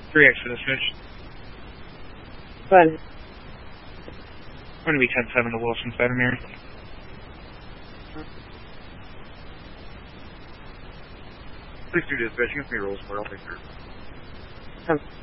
3X for this fish. Fun. I'm going to be 10-7 to Wilson 7 here. Please do this, fish. You can see rolls for it. I'll take care.